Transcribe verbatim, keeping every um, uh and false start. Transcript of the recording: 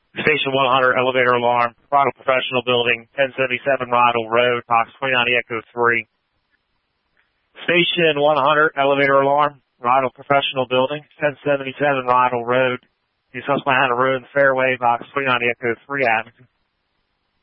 Station one hundred, elevator alarm, Ronald Professional Building, ten seventy-seven Ronald Road, box twenty-nine Echo three. Station one hundred, elevator alarm, Ronald Professional Building, ten seventy-seven Ronald Road, New Susquehanna Road and Fairway, box twenty-nine Echo three, Abington.